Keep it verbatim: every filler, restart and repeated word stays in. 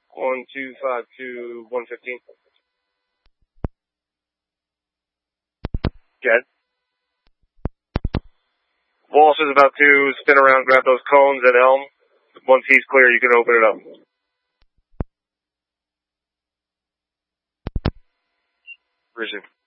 one two five two, one fifteen. Jed. Walsh is about to spin around, grab those cones at Elm. Once he's clear, you can open it up. Resume.